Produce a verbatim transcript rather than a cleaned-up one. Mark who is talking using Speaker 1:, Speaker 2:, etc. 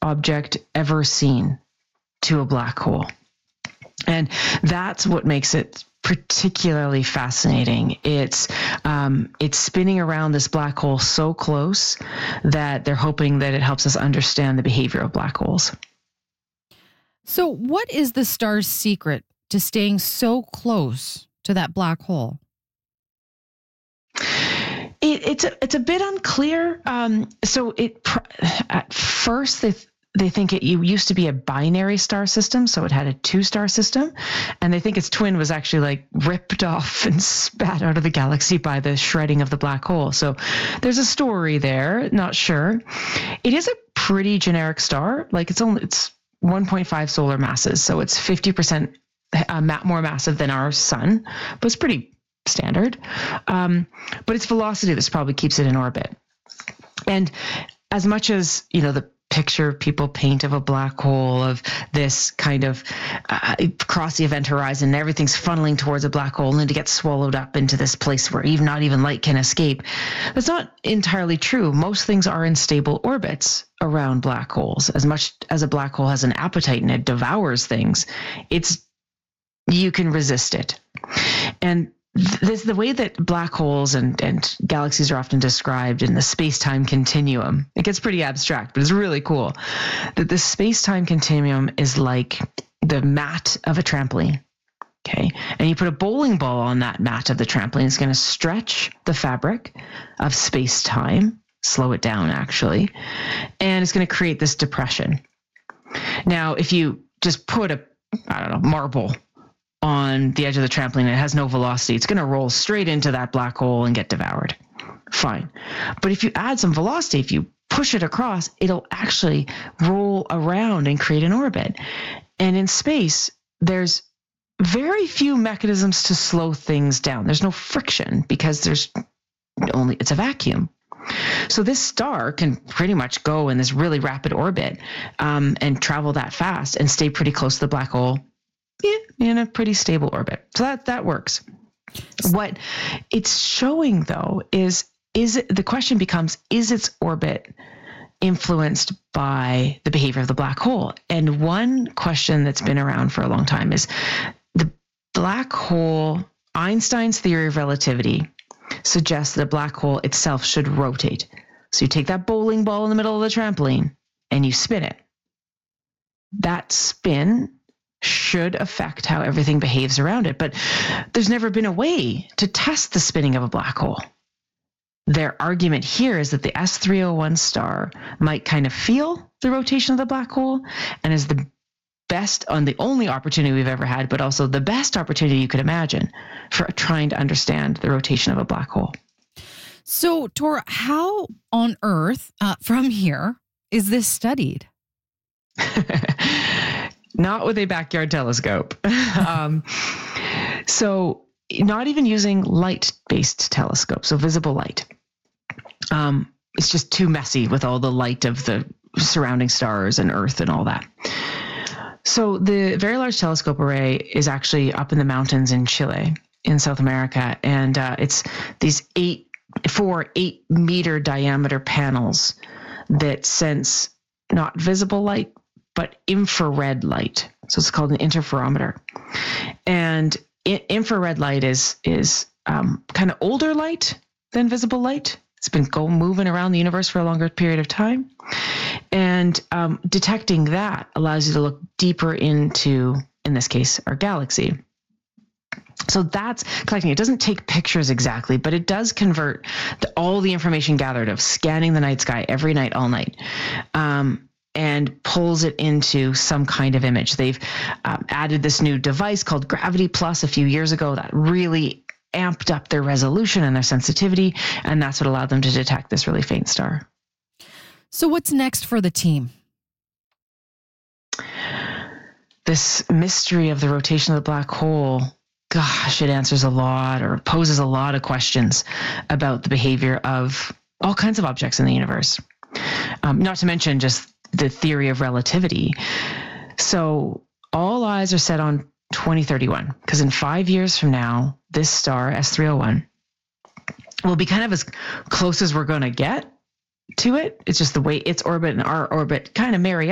Speaker 1: object ever seen to a black hole. And that's what makes it particularly fascinating. It's um, it's spinning around this black hole so close that they're hoping that it helps us understand the behavior of black holes.
Speaker 2: So what is the star's secret to staying so close to that black hole?
Speaker 1: It, it's a, it's a bit unclear. Um, so it at first they they think it used to be a binary star system, so it had a two-star system, and they think its twin was actually like ripped off and spat out of the galaxy by the shredding of the black hole. So there's a story there, not sure. It is a pretty generic star. Like it's only it's one point five solar masses, so it's fifty percent uh, more massive than our sun, but it's pretty standard. Um, but its velocity, this probably keeps it in orbit. And as much as, you know, the picture people paint of a black hole, of this kind of uh, across the event horizon, and everything's funneling towards a black hole and to get swallowed up into this place where even not even light can escape. That's not entirely true. Most things are in stable orbits around black holes. As much as a black hole has an appetite and it devours things, it's you can resist it. And this, the way that black holes and, and galaxies are often described in the space-time continuum, it gets pretty abstract, but it's really cool. That the space-time continuum is like the mat of a trampoline, okay? And you put a bowling ball on that mat of the trampoline, it's going to stretch the fabric of space-time, slow it down actually, and it's going to create this depression. Now, if you just put a, I don't know, marble on the edge of the trampoline, it has no velocity, it's going to roll straight into that black hole and get devoured. Fine. But if you add some velocity, if you push it across, it'll actually roll around and create an orbit. And in space, there's very few mechanisms to slow things down. There's no friction because there's only, it's a vacuum. So this star can pretty much go in this really rapid orbit um, and travel that fast and stay pretty close to the black hole, yeah, in a pretty stable orbit. So that, that works. What it's showing, though, is, is it, the question becomes, is its orbit influenced by the behavior of the black hole? And one question that's been around for a long time is the black hole, Einstein's theory of relativity suggests that a black hole itself should rotate. So you take that bowling ball in the middle of the trampoline and you spin it. That spin should affect how everything behaves around it. But there's never been a way to test the spinning of a black hole. Their argument here is that the S three oh one star might kind of feel the rotation of the black hole and is the best, on the only opportunity we've ever had, but also the best opportunity you could imagine for trying to understand the rotation of a black hole.
Speaker 2: So, Tor, how on Earth, uh, from here, is this studied?
Speaker 1: Not with a backyard telescope. um, so not even using light-based telescopes, so visible light. Um, it's just too messy with all the light of the surrounding stars and Earth and all that. So the Very Large Telescope Array is actually up in the mountains in Chile, in South America, and uh, it's these eight, four eight-meter diameter panels that sense not visible light, but infrared light. So it's called an interferometer. And I- infrared light is is um, kind of older light than visible light. It's been go moving around the universe for a longer period of time. And um, detecting that allows you to look deeper into, in this case, our galaxy. So that's collecting. It doesn't take pictures exactly, but it does convert the, all the information gathered of scanning the night sky every night, all night. Um, and pulls it into some kind of image. They've um, added this new device called Gravity Plus a few years ago that really amped up their resolution and their sensitivity, and that's what allowed them to detect this really faint star.
Speaker 2: So what's next for the team?
Speaker 1: This mystery of the rotation of the black hole, gosh, it answers a lot or poses a lot of questions about the behavior of all kinds of objects in the universe. Um, not to mention just the theory of relativity. So all eyes are set on twenty thirty-one, because in five years from now, this star, S three oh one, will be kind of as close as we're going to get to it. It's just the way its orbit and our orbit kind of marry